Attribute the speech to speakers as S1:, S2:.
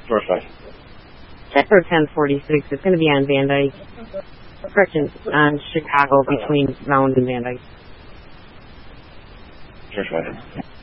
S1: Northwest.
S2: Check for 1046. It's going to be on Van Dyke. Correction, on Chicago between Mound and Van Dyke.
S1: Northwest.